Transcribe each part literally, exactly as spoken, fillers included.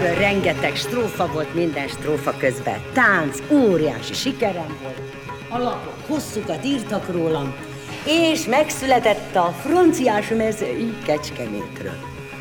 rengeteg strófa volt, minden strófa közben tánc, óriási sikerem volt. A lapok hosszukat írtak rólam, és megszületett a franciás mezői Kecskemétről.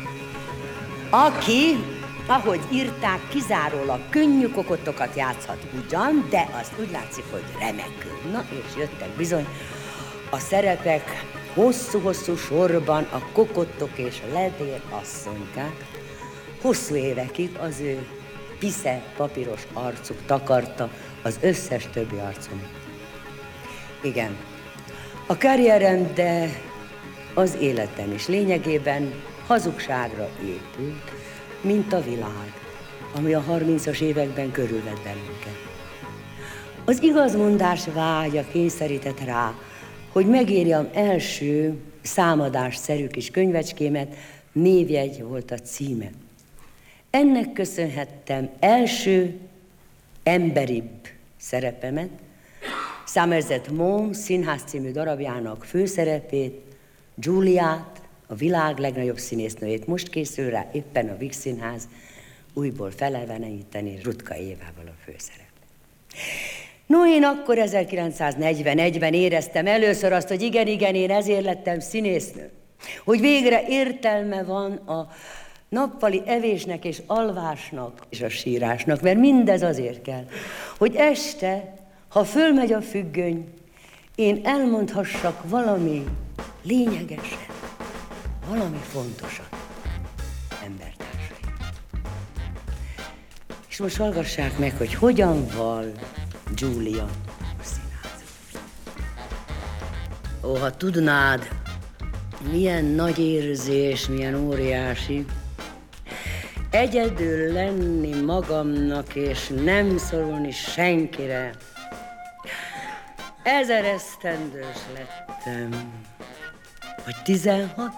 Aki, ahogy írták, kizárólag könnyű kokottokat játszhat ugyan, de azt úgy látszik, hogy remekül. Na, és jöttek bizony a szerepek hosszú-hosszú sorban a kokottok és a ledér asszonykák. Hosszú évekig az ő pisze papíros arcuk takarta az összes többi arcon. Igen, a karrierem, de az életem is lényegében hazugságra épült, mint a világ, ami a harmincas években körülvett bennünket. Az igazmondás vágya kényszerített rá, hogy megírjam első számadásszerű kis könyvecskémet, Névjegy volt a címe. Ennek köszönhettem első emberibb szerepemet, Somerset Maugham színház című darabjának főszerepét, Giuliát, a világ legnagyobb színésznőjét. Most készül rá éppen a Víg Színház újból feleleveníteni Rutka Évával a főszerep. No, én akkor ezerkilencszáznegyvenegyben éreztem először azt, hogy igen, igen, én ezért lettem színésznő. Hogy végre értelme van a nappali evésnek és alvásnak és a sírásnak, mert mindez azért kell, hogy este, ha fölmegy a függöny, én elmondhassak valami lényegeset, valami fontosat embertársaim. És most hallgassák meg, hogy hogyan val Giulia a színházban. Ó, ha tudnád, milyen nagy érzés, milyen óriási, egyedül lenni magamnak, és nem szorulni senkire. Ezer esztendős lettem, vagy tizenhat,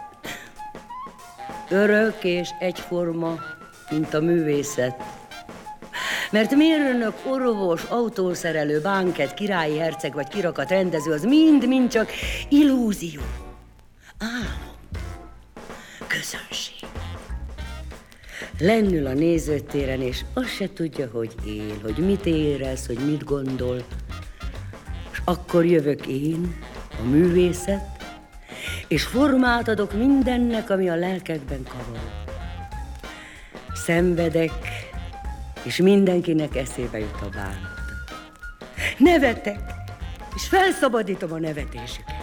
örök és egyforma, mint a művészet. Mert mérnök, orvos, autószerelő, bánket, királyi herceg vagy kirakat rendező, az mind-mind csak illúzió, álom, közönség. Lennül a nézőtéren, és azt se tudja, hogy él, hogy mit érez, hogy mit gondol. És akkor jövök én, a művészet, és formát adok mindennek, ami a lelkekben kavar. Szenvedek, és mindenkinek eszébe jut a bánat. Nevetek, és felszabadítom a nevetésüket.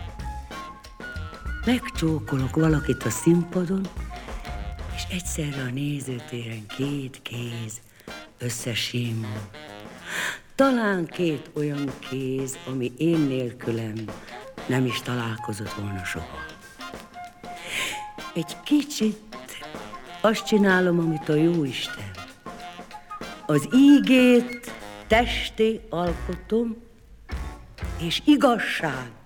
Megcsókolok valakit a színpadon, és egyszerre a nézőtéren két kéz összesímol. Talán két olyan kéz, ami én nélkülem nem is találkozott volna soha. Egy kicsit azt csinálom, amit a Jóisten. Az ígét testé alkotom, és igazság